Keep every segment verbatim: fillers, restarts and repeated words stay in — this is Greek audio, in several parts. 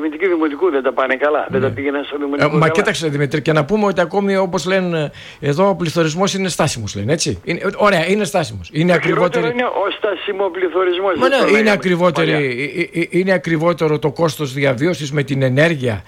αριθμητική δημοτικού δεν τα πάνε καλά. Ναι. Δεν τα πήγαιναν στο δημοτικό. Ε, μα καλά. Κοίταξε Δημήτρη, και να πούμε ότι ακόμη όπως λένε εδώ ο πληθωρισμός είναι στάσιμος, λένε έτσι. Είναι, ωραία, είναι στάσιμος. Είναι ακριβότερο. Είναι ο στάσιμο πληθωρισμός. Μα ναι, είναι, ακριβότερη, είναι ακριβότερο το κόστος διαβίωσης με την ενέργεια.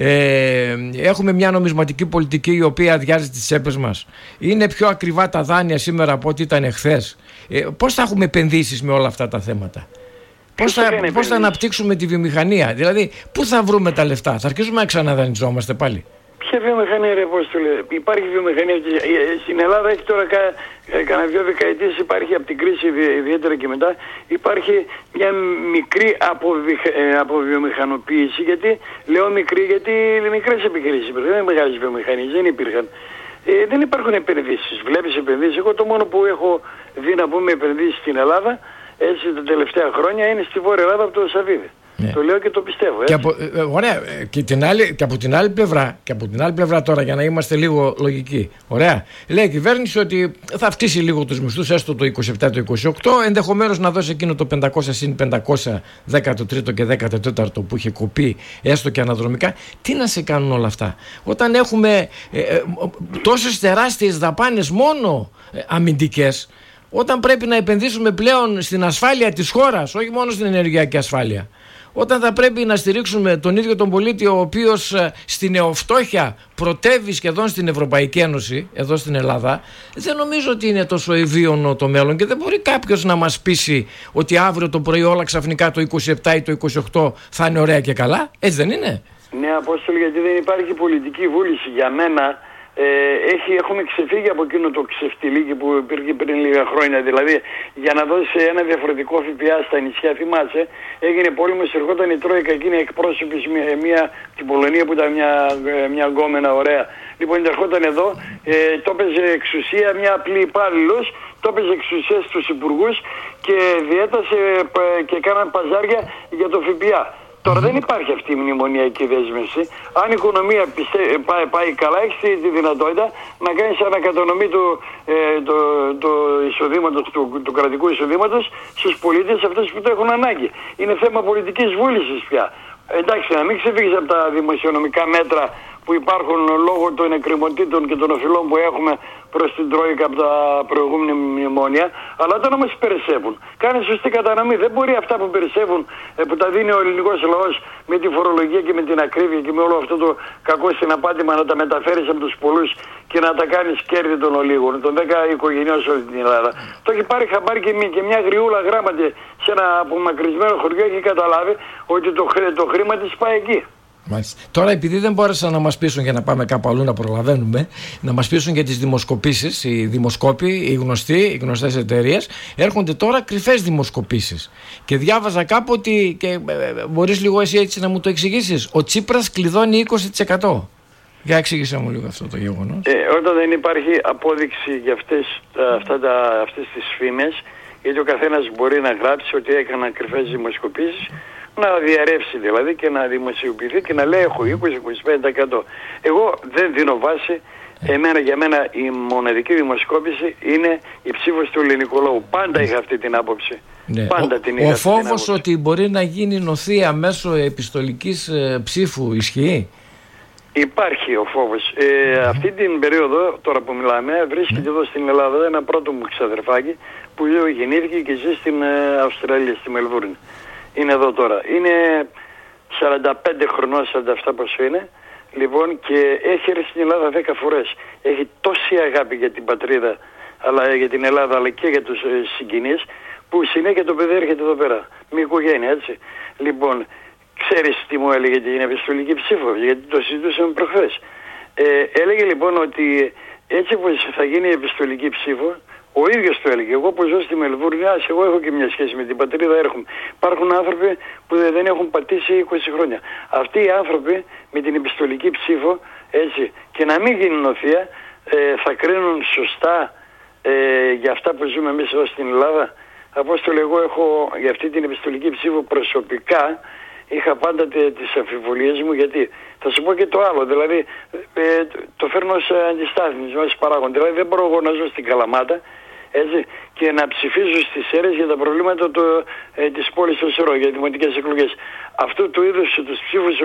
Ε, έχουμε μια νομισματική πολιτική η οποία αδειάζει τις τσέπες μας. Είναι πιο ακριβά τα δάνεια σήμερα από ό,τι ήταν εχθές. Ε, πώς θα έχουμε επενδύσεις με όλα αυτά τα θέματα? Πώς θα, θα, πώς θα αναπτύξουμε τη βιομηχανία? Δηλαδή, πού θα βρούμε τα λεφτά? Θα αρχίσουμε να ξαναδανειζόμαστε πάλι? Ποια βιομηχανία, ρε, πώς το λέει? Υπάρχει βιομηχανία στην Ελλάδα, έχει τώρα κα, κανένα δύο δεκαετίες, υπάρχει από την κρίση ιδιαίτερα και μετά, υπάρχει μια μικρή αποβι, αποβιομηχανοποίηση. Γιατί λέω μικρή? Γιατί μικρές επιχειρήσεις υπήρχαν, δεν είναι μεγάλες βιομηχανίες, δεν υπήρχαν. Ε, δεν υπάρχουν επενδύσεις. Βλέπεις επενδύσεις? Εγώ το μόνο που έχω δει να πούμε επενδύσεις στην Ελλάδα, έτσι τα τελευταία χρόνια, είναι στη Βόρεια Ελλάδα από το Σαββίδι. Ναι. Το λέω και το πιστεύω. Έτσι. Και από, ε, ωραία. Και, την άλλη, και, από την άλλη πλευρά, και από την άλλη πλευρά τώρα, για να είμαστε λίγο λογικοί. Ωραία. Λέει η κυβέρνηση ότι θα αυξήσει λίγο τους μισθούς, έστω το είκοσι επτά, το είκοσι οκτώ, ενδεχομένως να δώσει εκείνο το πεντακόσια συν πεντακόσια, δέκατο τρίτο και δέκατο τέταρτο που είχε κοπεί, έστω και αναδρομικά. Τι να σε κάνουν όλα αυτά, όταν έχουμε ε, ε, τόσες τεράστιες δαπάνες μόνο ε, αμυντικές, όταν πρέπει να επενδύσουμε πλέον στην ασφάλεια της χώρας, όχι μόνο στην ενεργειακή ασφάλεια, όταν θα πρέπει να στηρίξουμε τον ίδιο τον πολίτη, ο οποίος στην νεοφτώχεια πρωτεύει σχεδόν στην Ευρωπαϊκή Ένωση, εδώ στην Ελλάδα, δεν νομίζω ότι είναι τόσο ευίωνο το μέλλον και δεν μπορεί κάποιος να μας πείσει ότι αύριο το πρωί όλα ξαφνικά το είκοσι επτά ή το είκοσι οκτώ θα είναι ωραία και καλά. Έτσι δεν είναι? Ναι, Απόστολη, γιατί δεν υπάρχει πολιτική βούληση. Για μένα Ε, έχει, έχουμε ξεφύγει από εκείνο το ξεφτιλίκι που υπήρχε πριν λίγα χρόνια. Δηλαδή, για να δώσει ένα διαφορετικό ΦΠΑ στα νησιά, θυμάσαι, έγινε πόλεμος, ερχόταν η Τρόικα, εκείνη εκπρόσωπη μια, μια, την Πολωνία που ήταν μια, μια γκόμενα ωραία. Λοιπόν, ερχόταν εδώ, ε, το έπαιζε εξουσία μια απλή υπάλληλος, το έπαιζε εξουσία στους υπουργούς και διέτασε ε, και κάναν παζάρια για το ΦΠΑ. Τώρα δεν υπάρχει αυτή η μνημονιακή δέσμευση. Αν η οικονομία πιστε... πάει, πάει καλά, έχει τη δυνατότητα να κάνει ανακατανομή του, ε, το, το εισοδήματος, του, του κρατικού εισοδήματος στους πολίτες, αυτούς που το έχουν ανάγκη. Είναι θέμα πολιτικής βούλησης πια. Εντάξει, να μην ξεφύγεις από τα δημοσιονομικά μέτρα που υπάρχουν λόγω των εκκρεμωτήτων και των οφειλών που έχουμε προς την Τρόικα από τα προηγούμενα μνημόνια, αλλά όταν όμως περισσεύουν, κάνε σωστή κατανομή. Δεν μπορεί αυτά που περισσεύουν, που τα δίνει ο ελληνικός λαός με τη φορολογία και με την ακρίβεια και με όλο αυτό το κακό συναπάτημα, να τα μεταφέρεις από τους πολλούς και να τα κάνεις κέρδη των ολίγων, των δέκα οικογενειών σε όλη την Ελλάδα. Το έχει πάρει χαμπάρι και μια, και μια γριούλα γράμματι σε ένα απομακρυσμένο χωριό, έχει καταλάβει ότι το, το χρήμα της πάει εκεί. Μάλιστα. Τώρα, επειδή δεν μπόρεσαν να μας πείσουν, για να πάμε κάπου αλλού να προλαβαίνουμε, να μας πείσουν για τις δημοσκοπήσεις, οι δημοσκόποι, οι γνωστοί, οι γνωστές εταιρείες, έρχονται τώρα κρυφές δημοσκοπήσεις. Και διάβαζα κάπου ότι, και μπορείς λίγο εσύ έτσι να μου το εξηγήσεις, ο Τσίπρας κλειδώνει είκοσι τοις εκατό. Για εξήγησέ μου λίγο αυτό το γεγονός. Ε, όταν δεν υπάρχει απόδειξη για αυτές, αυτά τα, αυτές τις φήμες, γιατί ο καθένας μπορεί να γράψει ότι έκανα κρυφές δημοσκοπήσεις, να διαρρεύσει δηλαδή και να δημοσιοποιηθεί και να λέει έχω είκοσι με είκοσι πέντε τοις εκατό. Εγώ δεν δίνω βάση. Εμένα, για μένα η μοναδική δημοσκόπηση είναι η ψήφος του ελληνικού λαού. Πάντα είχα αυτή την άποψη. Ναι. Πάντα ο, την είχα. Ο φόβος ότι μπορεί να γίνει νοθεία μέσω επιστολικής ε, ψήφου ισχύει? Υπάρχει ο φόβος. Ε, mm. Αυτή την περίοδο, τώρα που μιλάμε, βρίσκεται mm. εδώ στην Ελλάδα ένα πρώτο μου ξαδερφάκι που γεννήθηκε και ζει στην ε, Αυστραλία, στη Μελβούρνη. Είναι εδώ τώρα. Είναι σαράντα πέντε χρονών, σαράντα επτά πόσο είναι. Λοιπόν, και έχει έρθει στην Ελλάδα δέκα φορές. Έχει τόση αγάπη για την πατρίδα, αλλά για την Ελλάδα, αλλά και για τους ε, συγγενείς, που συνέχεια το παιδί έρχεται εδώ πέρα. Μια οικογένεια, έτσι. Λοιπόν, ξέρεις τι μου έλεγε την επιστολική ψήφο, γιατί το συζητούσαμε προχθές. Ε, έλεγε λοιπόν ότι έτσι όπως θα γίνει η επιστολική ψήφο, ο ίδιος το έλεγε. Εγώ που ζω στη Μελβούρνη, ας, εγώ έχω και μια σχέση με την πατρίδα, έρχομαι. Υπάρχουν άνθρωποι που δεν έχουν πατήσει είκοσι χρόνια. Αυτοί οι άνθρωποι με την επιστολική ψήφο, έτσι, και να μην γίνει νοθεία, ε, θα κρίνουν σωστά ε, για αυτά που ζούμε εμείς εδώ στην Ελλάδα. Απόστολε, εγώ έχω για αυτή την επιστολική ψήφο προσωπικά, είχα πάντα τις αμφιβολίες μου, γιατί θα σου πω και το άλλο, δηλαδή ε, το φέρνω ως αντιστάθμισμα, ως παράγον. Δηλαδή δεν μπορώ εγώ να ζω στην Καλαμάτα, έτσι, και να ψηφίζω στις αίρες για τα προβλήματα το, ε, της πόλης του Σερό, για δημοτικές εκλογές. Αυτού του είδους τους ψήφους